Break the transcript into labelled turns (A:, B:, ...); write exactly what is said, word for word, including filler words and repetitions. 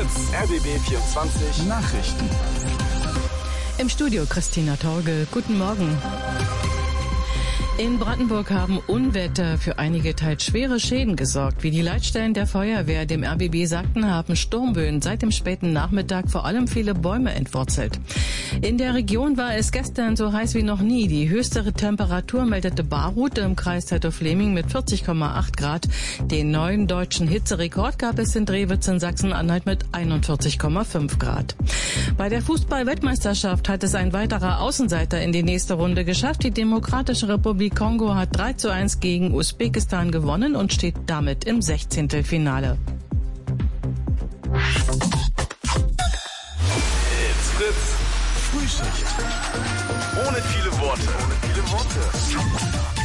A: Fritz, R B B vierundzwanzig Nachrichten.
B: Im Studio Christina Torge. Guten Morgen. In Brandenburg haben Unwetter für einige teils schwere Schäden gesorgt. Wie die Leitstellen der Feuerwehr dem R B B sagten, haben Sturmböen seit dem späten Nachmittag vor allem viele Bäume entwurzelt. In der Region war es gestern so heiß wie noch nie. Die höchste Temperatur meldete Barut im Kreis Tettau-Fläming mit vierzig Komma acht Grad. Den neuen deutschen Hitzerekord gab es in Drewitz in Sachsen-Anhalt mit einundvierzig Komma fünf Grad. Bei der Fußball-Weltmeisterschaft hat es ein weiterer Außenseiter in die nächste Runde geschafft. Die Demokratische Republik Kongo hat drei zu eins gegen Usbekistan gewonnen und steht damit im Sechzehntelfinale.
A: It's Fritz. Frühschicht. Ohne viele Worte. Ohne viele Worte.